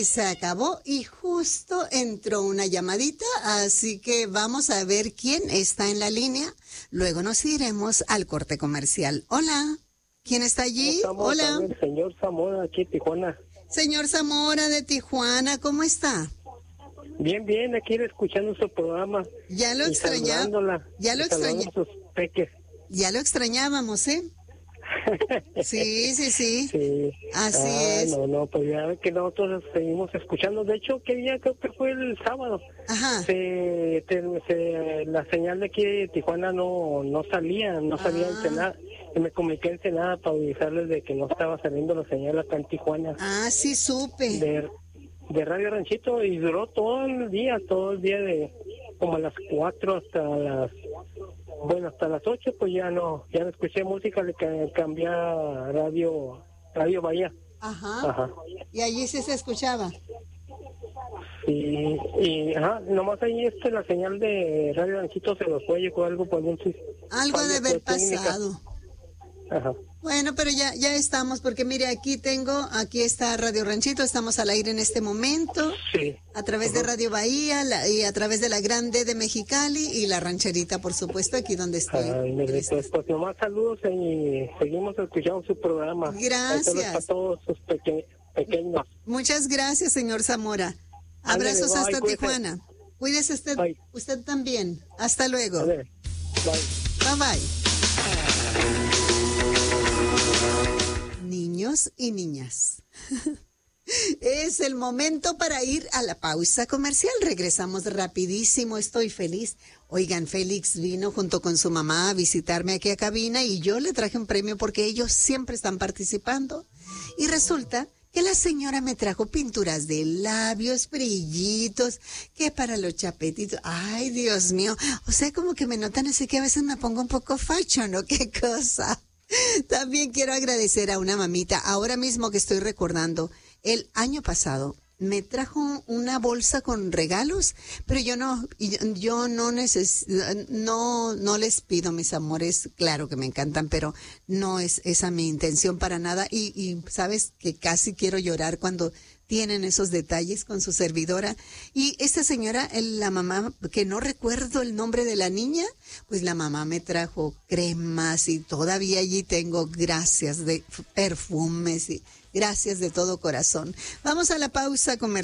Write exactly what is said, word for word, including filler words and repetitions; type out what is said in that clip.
y se acabó y justo entró una llamadita, así que vamos a ver quién está en la línea. Luego nos iremos al corte comercial. Hola, ¿quién está allí? Hola. El señor Zamora, aquí en Tijuana. Señor Zamora de Tijuana, ¿cómo está? Bien, bien, aquí escuchando su programa. Ya lo extrañaba. Ya lo extrañaba. Ya lo extrañábamos, ¿eh? Sí, sí, sí. Sí. Así ah, es. No, no, pues ya que nosotros seguimos escuchando. De hecho, ¿qué día? Creo que fue el sábado. Ajá. Se, te, se, la señal de aquí de Tijuana no, no salía, no salía Ah. en Ensenada. Y me comuniqué en Ensenada para avisarles de que no estaba saliendo la señal acá en Tijuana. Ah, sí, supe. De, de Radio Ranchito, y duró todo el día, todo el día de como a las cuatro hasta las, bueno, hasta las ocho, pues ya no, ya no escuché música, le cambié a Radio, Radio Bahía. Ajá. Ajá. Y allí sí se escuchaba. Y, y ajá, nomás ahí este, la señal de Radio Ranchito se los fue, llegó algo por un Algo de haber pasado. Ajá. Bueno, pero ya ya estamos, porque mire, aquí tengo, aquí está Radio Ranchito, estamos al aire en este momento, sí. A través Ajá. de Radio Bahía la, y a través de la Grande de Mexicali y la Rancherita, por supuesto, aquí donde estoy. Ay, pues, pues nomás saludos y seguimos escuchando su programa. Gracias. Para todos sus peque pequeños. Muchas gracias, señor Zamora. Abrazos Ándale, hasta bye, Tijuana. Cuídese usted, bye. usted también. Hasta luego. Ándale. Bye. Bye bye. Niños y niñas. Es el momento para ir a la pausa comercial. Regresamos rapidísimo. Estoy feliz. Oigan, Félix vino junto con su mamá a visitarme aquí a cabina y yo le traje un premio porque ellos siempre están participando. Y resulta que la señora me trajo pinturas de labios, brillitos, que para los chapetitos. Ay, Dios mío. O sea, como que me notan así que a veces me pongo un poco facho, ¿no? Qué cosa. También quiero agradecer a una mamita, ahora mismo que estoy recordando, el año pasado me trajo una bolsa con regalos, pero yo no, yo no neces, no, no les pido, mis amores, claro que me encantan, pero no es esa mi intención para nada, y, y sabes que casi quiero llorar cuando tienen esos detalles con su servidora. Y esta señora, la mamá, que no recuerdo el nombre de la niña, pues la mamá me trajo cremas y todavía allí tengo gracias de perfumes y gracias de todo corazón. Vamos a la pausa comercial.